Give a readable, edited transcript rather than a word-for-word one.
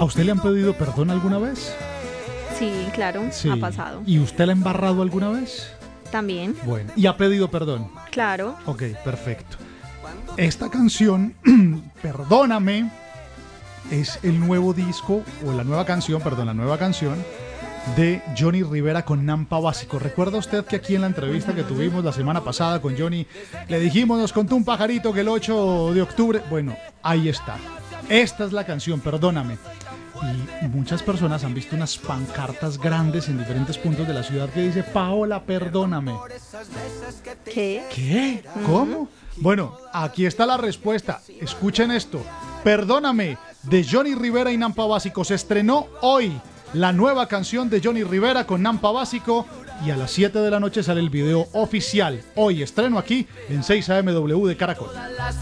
¿A usted le han pedido perdón alguna vez? Sí, claro, Sí. ha pasado. ¿Y usted la ha embarrado alguna vez? También, Bueno, ¿y ha pedido perdón? claro. Ok, perfecto. Esta canción, Perdóname, es el nuevo disco, o la nueva canción de Johnny Rivera con Nampa Básico. ¿Recuerda usted que aquí en la entrevista que tuvimos la semana pasada con Johnny, le dijimos, nos contó un pajarito que el 8 de octubre... Bueno, ahí está. Esta es la canción, Perdóname. Y muchas personas han visto unas pancartas grandes en diferentes puntos de la ciudad que dice, Paola, perdóname. ¿Qué? ¿Qué? ¿Cómo? Bueno, aquí está la respuesta. Escuchen esto. Perdóname, de Johnny Rivera y Nampa Básico. Se estrenó hoy la nueva canción de Johnny Rivera con Nampa Básico. Y a las 7 de la noche sale el video oficial. Hoy estreno aquí en 6 AMW de Caracol.